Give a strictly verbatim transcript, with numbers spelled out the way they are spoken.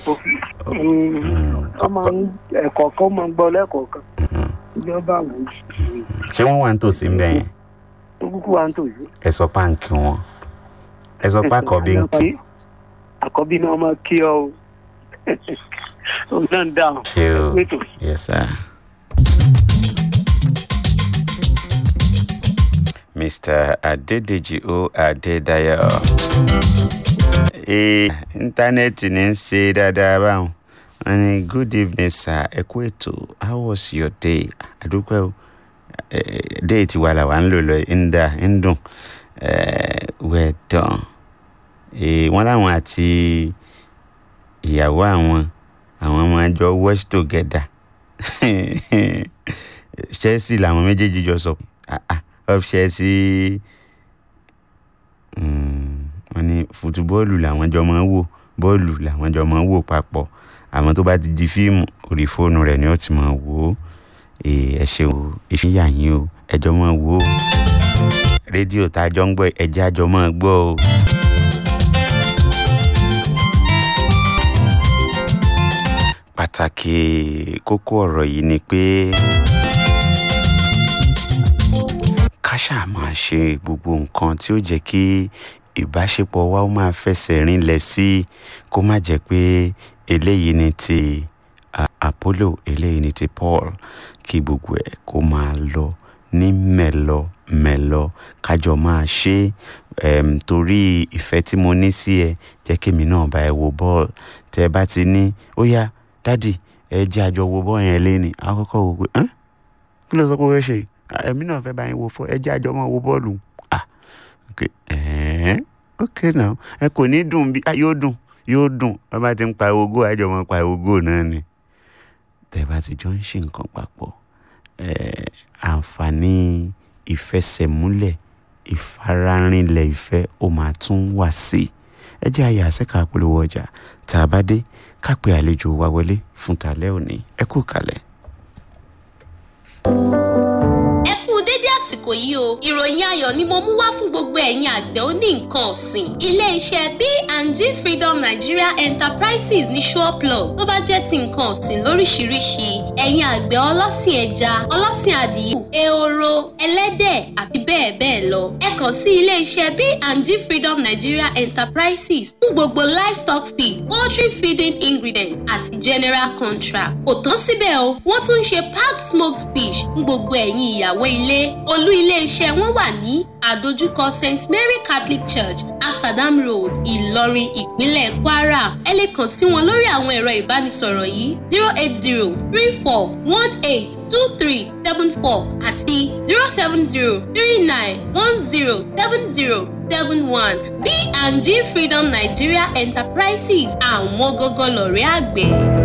ọmọ ẹ̀kọ́ kan máa ń gbọ́ lẹ́kọ̀ọ̀kan ìjọba àwọn ṣé wọ́n wà ń tòsí ń bẹ̀ yẹn. tó kúkú wà ń tòsí. ẹ sọ páǹkì wọn ẹ sọ pé àkọ́bí ń kí. àkọ́bí náà máa kí ọ o òun náà ń dáhùn. ṣé o yes sir. Mister Adedeji O Adedayo. Eh, íńtánẹ́ẹ̀tì ní ń ṣe dáadáa báwọn. Wọ́n ní good evening sir, ẹ kú ètò, how was your day? Àdúpẹ́ o. Day ti wà làwà ń lò lọ ń dà ń dùn. Well done. Wọ́n láwọn àti ìyàwó àwọn àwọn ọmọ àjọ watch together. Chelsea làwọn méjèèjì jọ sọ. Ah ah. Of Chelsea wọ́n ní fútúbọ́ọ̀lù làwọn jọ máa ń wò bọ́ọ̀lù làwọn jọ máa ń wò papọ̀ àmọ́ tó bá ti di fíìmù orí fóònù rẹ̀ ni ó ti máa wò ó ẹ ṣe o ìfìyà yín o ẹjọ́ máa wò ó rédíò tá a jọ ń gbọ́ ẹjẹ́ àjọ máa gbọ́ o. pàtàkì kókó ọ̀rọ̀ yìí ni pé ká ṣáà máa ṣe gbogbo nǹkan tí ó jẹ́ kí ìbáṣepọ̀ wa ó máa fẹsẹ̀ rinlẹ̀ sí kó má jẹ́ pé eléyìí ni ti Apollo eléyìí ni ti Paul kí gbogbo ẹ̀ kó máa lọ ní mẹ́lọ mẹ́lọ kájọ máa ṣe um, torí ìfẹ́ tí mo ní sí ẹ jẹ́ kí èmi náà bá ẹ wo bọ́ọ̀lù tẹ́ ẹ bá ti ní ó yá dádì ẹ jẹ́ àjọ wo bọ́ọ̀ yẹn léni àkọ́kọ́ wò pé kí ló sọ pé ó fẹ́ ṣe èmi náà fẹ́ bá yín wo fọ́ ẹ jẹ́ àjọ máa wo bọ́ọ̀lù ah ok ẹ̀ẹ́n ok now ẹ kò ní dùn bí yóò dùn yóò dùn wọ́n bá ti ń pa ogó àjọ máa pa ogó náà ni tẹ́ bá ti jọ ń ṣe nǹkan papọ̀ ẹ̀ẹ́ àǹfààní ìfẹsẹ̀múlẹ̀ ìfararinlẹ̀ ìfẹ́ ó máa tún wà sí ẹ jẹ́ àyà àṣẹ́ka polówó ọjà tá a bá dé ká pe àlejò wa wọlé fún tàlẹ́ òní ẹ kú kalẹ̀. àsìkò yìí o ìròyìn ayọ̀ ni mo mú wá fún gbogbo ẹ̀yin àgbẹ̀ oní nǹkan ọ̀sìn ilé-iṣẹ́ B and G Freedom Nigeria Enterprises ní Ṣọ́ọ̀plọ̀ tó bá jẹ́ ti nǹkan ọ̀sìn lóríṣiríṣi ẹ̀yin àgbẹ̀ ọlọ́sìn ẹja ọlọ́sìn adìyẹ ehoro ẹlẹ́dẹ̀ àti bẹ́ẹ̀ bẹ́ẹ̀ lọ ẹ kàn sí ilé-iṣẹ́ B and G Freedom Nigeria Enterprises fún gbogbo livestock feed poultry feeding ingredient àti general contract kò tán síbẹ̀ o wọ́n tún ń ṣe packed smoked fish fún gbogbo ẹ̀yin ìyàwó ilé olú ilé-iṣẹ́ wọn wà ní àdójúkọ Saint Mary Catholic Church Asadam Road Ìlọrin ìpínlẹ̀ Kwara ẹ lè kàn sí wọn lórí àwọn ẹ̀rọ ìbánisọ̀rọ̀ yìí zero eight zero three four one eight two three seven four àti zero seven zero three nine one zero seven zero seven one B and G Freedom Nigeria Enterprises àwọn gógó lọ̀rẹ́ àgbẹ̀.